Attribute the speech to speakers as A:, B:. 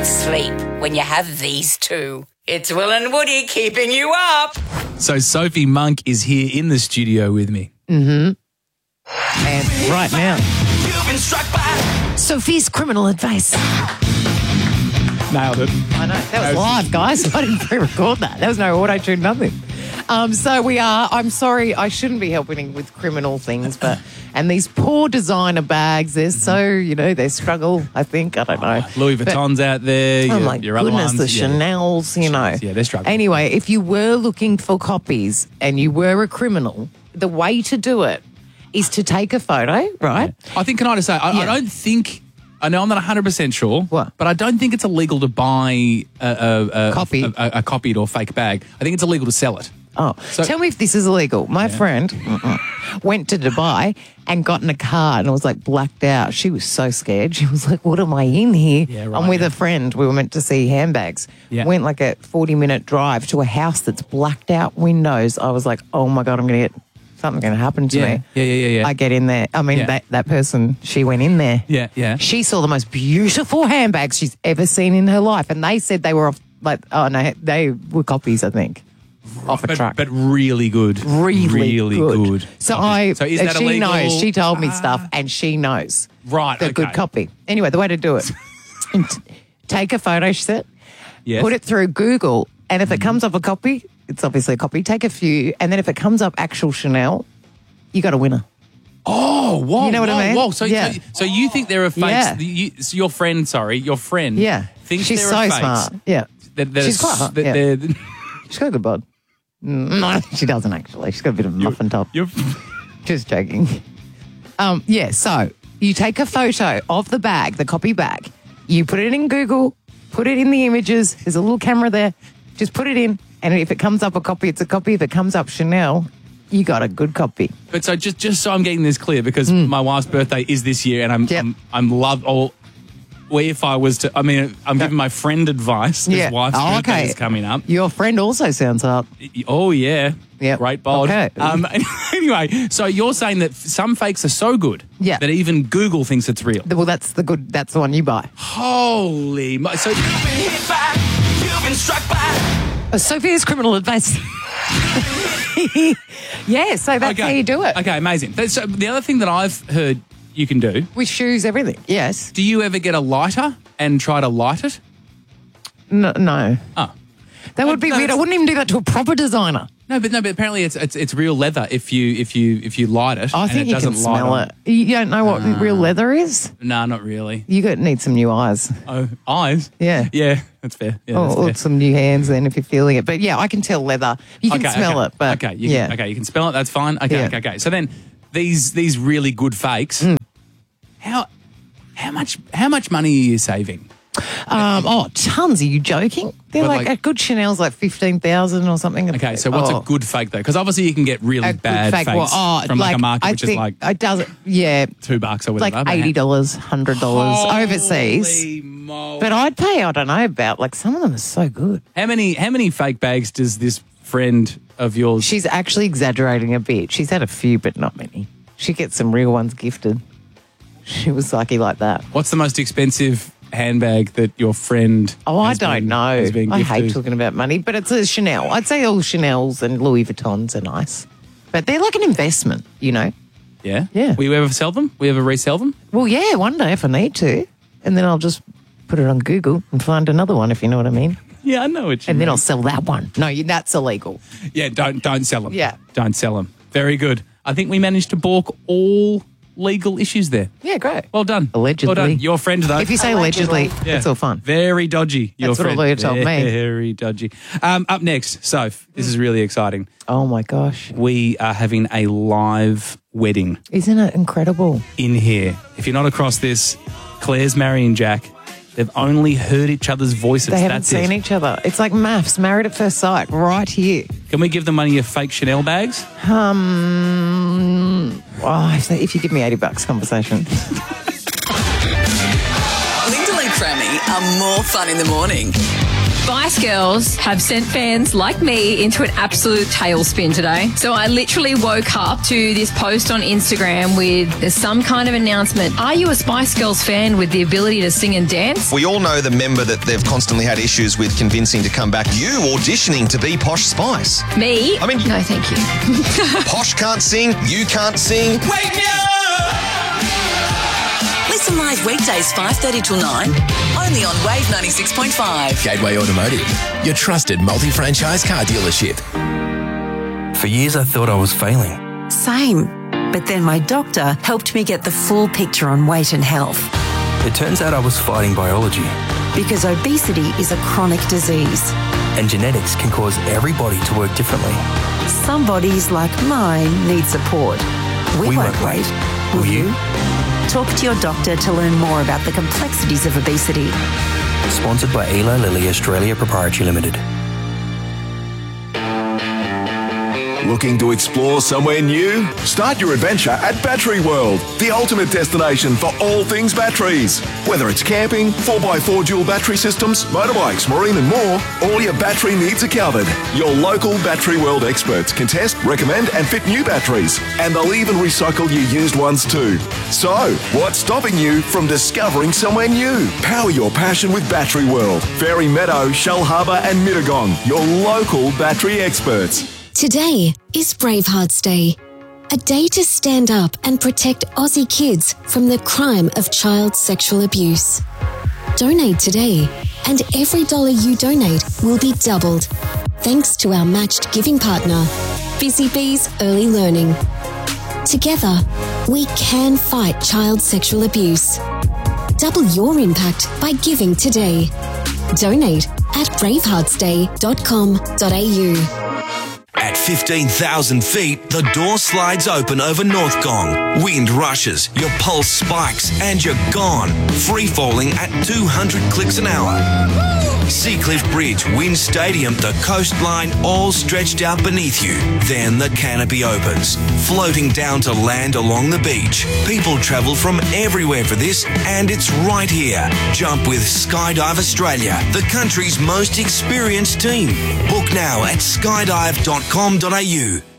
A: sleep when you have these two. It's Will and Woody keeping you up.
B: So Sophie Monk is here in the studio with me.
C: And right now, Sophie's criminal advice.
B: Nailed it.
C: I know. That was live, guys. I didn't pre-record that. There was no auto-tune, nothing. So we are, I'm sorry, I shouldn't be helping with criminal things, and these poor designer bags, they're so, they struggle, I think. I don't know.
B: Louis Vuitton's out there.
C: Oh, my
B: your other
C: goodness,
B: ones.
C: the Chanels,
B: Yeah, they're struggling.
C: Anyway, if you were looking for copies and you were a criminal, the way to do it is to take a photo, right?
B: I think, can I just say, I don't think... I know I'm not 100% sure,
C: What?
B: but I don't think it's illegal to buy a
C: Copy.
B: a copied or fake bag. I think it's illegal to sell it.
C: Oh,
B: So-
C: tell me if this is illegal. My friend went to Dubai and got in a car and was like blacked out. She was so scared. She was like, what am I in here?
B: Yeah, right,
C: I'm with a friend. We were meant to see handbags.
B: Yeah.
C: Went like a 40-minute drive to a house that's blacked out windows. I was like, oh my God, something's going to happen to me.
B: Yeah.
C: I get in there. I mean,
B: Yeah.
C: that person, she went in there.
B: Yeah.
C: She saw the most beautiful handbags she's ever seen in her life. And they said they were off, they were copies, I think, off a truck.
B: But really good.
C: Really good. So
B: So is that
C: she
B: illegal?
C: knows. She told me stuff, and she knows.
B: Right,
C: The good
B: okay.
C: copy. Anyway, the way to do it: take a photo, she said,
B: Yes.
C: put it through Google, and if it comes up a copy, it's obviously a copy. Take a few, and then if it comes up actual Chanel, you got a winner.
B: Oh, whoa.
C: You know what I mean?
B: Whoa. So you think there are fakes?
C: Yeah.
B: So your friend
C: Yeah,
B: thinks
C: she's
B: there
C: so
B: are fakes.
C: smart. Yeah, she's quite hot. Yeah. She's got a good bod. No, she doesn't actually. She's got a bit of a muffin top. Just joking. So you take a photo of the bag, the copy bag. You put it in Google, put it in the images. There's a little camera there. Just put it in. And if it comes up a copy, it's a copy. If it comes up Chanel, you got a good copy.
B: But so just so I'm getting this clear, because my wife's birthday is this year, and I'm love all. If I was to, I'm giving my friend advice. His wife's birthday is coming up.
C: Your friend also sounds hot.
B: Oh yeah,
C: Yep.
B: great bod.
C: Okay.
B: Anyway, so you're saying that some fakes are so good
C: Yeah.
B: that even Google thinks it's real.
C: Well, that's the one you buy.
B: Holy, so
C: Sophia's criminal advice. Yeah, so that's how you do it.
B: Okay, amazing. So the other thing that I've heard you can do.
C: With shoes, everything. Yes.
B: Do you ever get a lighter and try to light it?
C: No.
B: Oh.
C: That would be weird. I wouldn't even do that to a proper designer.
B: No, but apparently it's real leather if you light it.
C: I think
B: and it
C: you
B: doesn't
C: can
B: light
C: smell
B: on.
C: it. You don't know what real leather is?
B: No, not really.
C: You need some new eyes.
B: Oh, eyes?
C: Yeah.
B: Yeah, that's fair. Yeah, that's
C: Or
B: fair.
C: some new hands then if you're feeling it. But yeah, I can tell leather. You can smell it. But
B: you can smell it. That's fine.
C: Yeah.
B: Okay. So then these really good fakes. How much money are you saving?
C: Tons. Are you joking? They're
B: But
C: like a good Chanel's like 15,000 or something.
B: Okay, so what's a good fake though? Because obviously you can get really bad fakes from like a market which is like
C: it doesn't. Yeah,
B: $2 or
C: like
B: whatever.
C: $80, $100 overseas.
B: Holy moly.
C: But I'd pay. I don't know about like some of them are so good.
B: How many fake bags does this friend of yours?
C: She's actually exaggerating a bit. She's had a few, but not many. She gets some real ones gifted. She was lucky like that.
B: What's the most expensive handbag that your friend?
C: I don't know.
B: Has been
C: I hate
B: gifted?
C: talking about money, but it's a Chanel. I'd say all Chanels and Louis Vuittons are nice, but they're like an investment,
B: Yeah.
C: Yeah.
B: Will you ever sell them? Will you ever resell them?
C: Well, yeah, one day if I need to, and then I'll just put it on Google and find another one, if you know what I mean.
B: Yeah, I know what you
C: And then
B: mean.
C: I'll sell that one. No, that's illegal.
B: Yeah, don't sell them.
C: Yeah.
B: Don't sell them. Very good. I think we managed to balk all legal issues there.
C: Yeah, great.
B: Well done.
C: Allegedly.
B: Well done. Your friend, though.
C: If you say allegedly,
B: Yeah.
C: it's all fun.
B: Very dodgy. Your
C: That's what a
B: friend.
C: lawyer told me.
B: Very dodgy. Up next, Soph, this is really exciting.
C: Oh my gosh.
B: We are having a live wedding
C: Isn't it incredible?
B: in here. If you're not across this, Claire's marrying Jack. They've only heard each other's voices.
C: They haven't
B: That's
C: seen
B: it.
C: each other. It's like maths, married at first sight, right here.
B: Can we give them one of your fake Chanel bags?
C: If you give me $80 conversation.
A: Linda and Crammy are more fun in the morning.
D: Spice Girls have sent fans like me into an absolute tailspin today. So I literally woke up to this post on Instagram with some kind of announcement. Are you a Spice Girls fan with the ability to sing and dance?
E: We all know the member that they've constantly had issues with convincing to come back. You auditioning to be Posh Spice.
D: Me?
E: I mean...
D: No, thank you.
E: Posh can't sing. You can't sing.
A: Wake me up! Listen live weekdays 5:30 till 9, only on Wave 96.5.
F: Gateway Automotive, your trusted multi-franchise car dealership.
G: For years I thought I was failing.
H: Same. But then my doctor helped me get the full picture on weight and health.
G: It turns out I was fighting biology.
H: Because obesity is a chronic disease.
G: And genetics can cause every body to work differently.
H: Some bodies, like mine, need support. We won't wait. Will you? Talk to your doctor to learn more about the complexities of obesity.
G: Sponsored by Eli Lilly Australia Proprietary Limited.
I: Looking to explore somewhere new? Start your adventure at Battery World, the ultimate destination for all things batteries. Whether it's camping, 4x4 dual battery systems, motorbikes, marine and more, all your battery needs are covered. Your local Battery World experts can test, recommend and fit new batteries. And they'll even recycle your used ones too. So, what's stopping you from discovering somewhere new? Power your passion with Battery World. Fairy Meadow, Shell Harbour and Mittagong, your local battery experts.
J: Today is Bravehearts Day, a day to stand up and protect Aussie kids from the crime of child sexual abuse. Donate today, and every dollar you donate will be doubled, thanks to our matched giving partner, Busy Bees Early Learning. Together, we can fight child sexual abuse. Double your impact by giving today. Donate at braveheartsday.com.au.
K: At 15,000 feet, the door slides open over North Gong. Wind rushes, your pulse spikes, and you're gone. Free falling at 200 clicks an hour. Seacliff Bridge, Wind Stadium, the coastline, all stretched out beneath you. Then the canopy opens, floating down to land along the beach. People travel from everywhere for this, and it's right here. Jump with Skydive Australia, the country's most experienced team. Book now at skydive.com.au.